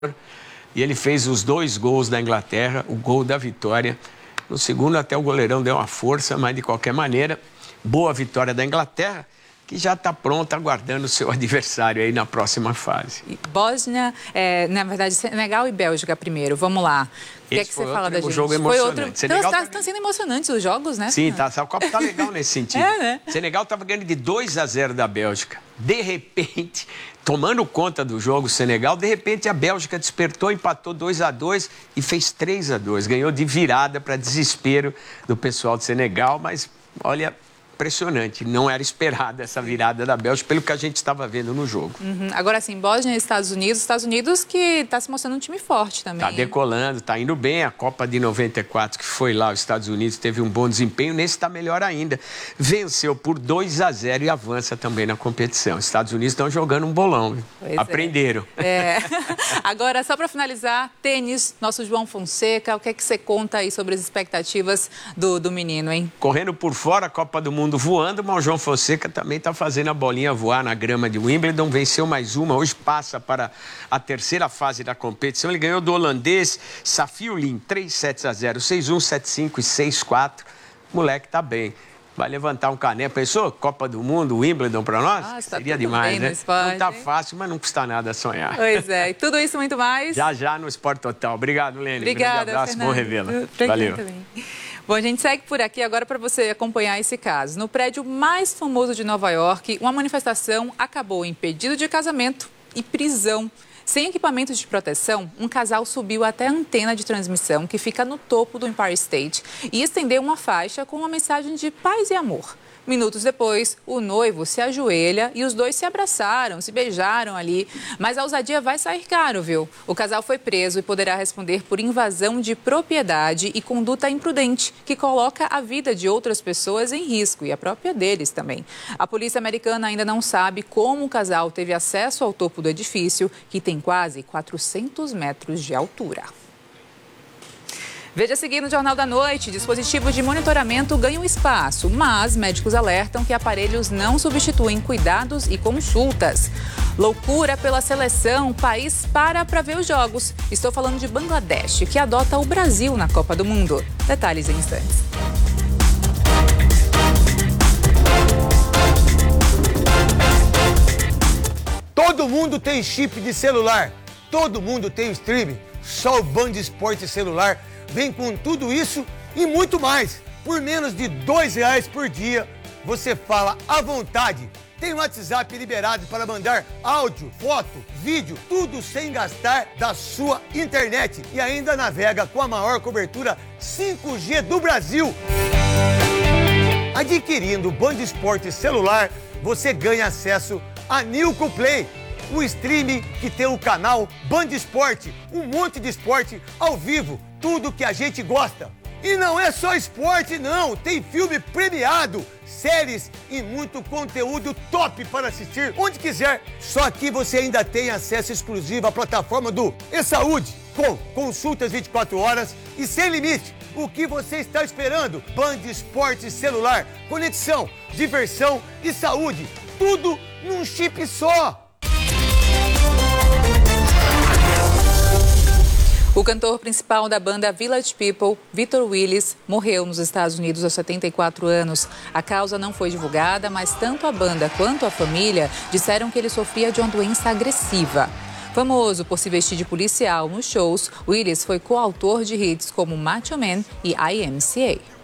e ele fez os 2 gols da Inglaterra, o gol da vitória. No segundo até o goleirão deu uma força, mas de qualquer maneira, boa vitória da Inglaterra, que já está pronta, aguardando o seu adversário aí na próxima fase. Bósnia, na verdade, Senegal e Bélgica primeiro. Vamos lá. O que é que você fala da gente? Jogo emocionante. Estão sendo emocionantes os jogos, né? Sim, tá. A Copa tá legal nesse sentido. Né? Senegal estava ganhando de 2-0 da Bélgica. De repente, tomando conta do jogo, Senegal, de repente a Bélgica despertou, empatou 2-2 e fez 3-2. Ganhou de virada para desespero do pessoal de Senegal, mas olha, impressionante. Não era esperada essa virada da Bélgica, pelo que a gente estava vendo no jogo. Agora sim, Bósnia e Estados Unidos que está se mostrando um time forte também. Está decolando, está indo bem. A Copa de 94, que foi lá, os Estados Unidos teve um bom desempenho. Nesse está melhor ainda. Venceu por 2-0 e avança também na competição. Os Estados Unidos estão jogando um bolão. Aprenderam. Agora, só para finalizar, tênis, nosso João Fonseca, o que é que você conta aí sobre as expectativas do menino, hein? Correndo por fora, a Copa do Mundo voando, mas o João Fonseca também está fazendo a bolinha voar na grama de Wimbledon, venceu mais uma, hoje passa para a terceira fase da competição. Ele ganhou do holandês Safiullin, 3-0, 6-1, 7-5 e 6-4. Moleque tá bem. Vai levantar um caneco. Pensou? Copa do Mundo, Wimbledon para nós? Seria demais, né? Não tá fácil, mas não custa nada sonhar. Pois é. E tudo isso muito mais? Já no Esporte Total. Obrigado, Lene. Obrigada, grande abraço, Fernando. bom revê-la. Valeu. Bom, a gente segue por aqui agora para você acompanhar esse caso. No prédio mais famoso de Nova York, uma manifestação acabou em pedido de casamento e prisão. Sem equipamentos de proteção, um casal subiu até a antena de transmissão que fica no topo do Empire State e estendeu uma faixa com uma mensagem de paz e amor. Minutos depois, o noivo se ajoelha e os dois se abraçaram, se beijaram ali. Mas a ousadia vai sair caro, viu? O casal foi preso e poderá responder por invasão de propriedade e conduta imprudente, que coloca a vida de outras pessoas em risco e a própria deles também. A polícia americana ainda não sabe como o casal teve acesso ao topo do edifício, que tem quase 400 metros de altura. Veja a seguir no Jornal da Noite, dispositivos de monitoramento ganham espaço, mas médicos alertam que aparelhos não substituem cuidados e consultas. Loucura pela seleção, o país para ver os jogos. Estou falando de Bangladesh, que adota o Brasil na Copa do Mundo. Detalhes em instantes. Todo mundo tem chip de celular, todo mundo tem o streaming, só o Band Esporte Celular vem com tudo isso e muito mais. Por menos de R$2 por dia, você fala à vontade. Tem o WhatsApp liberado para mandar áudio, foto, vídeo, tudo sem gastar da sua internet. E ainda navega com a maior cobertura 5G do Brasil. Adquirindo o Band Esporte Celular, você ganha acesso a Nilco Play, o streaming que tem o canal Band Esporte, um monte de esporte ao vivo, tudo que a gente gosta. E não é só esporte não, tem filme premiado, séries e muito conteúdo top para assistir onde quiser. Só que você ainda tem acesso exclusivo à plataforma do eSaúde, com consultas 24 horas e sem limite. O que você está esperando? Band Esporte Celular, conexão, diversão e saúde, tudo num chip só. O cantor principal da banda Village People, Victor Willis, morreu nos Estados Unidos aos 74 anos. A causa não foi divulgada, mas tanto a banda quanto a família disseram que ele sofria de uma doença agressiva. Famoso por se vestir de policial nos shows, Willis foi coautor de hits como Macho Man e IMCA.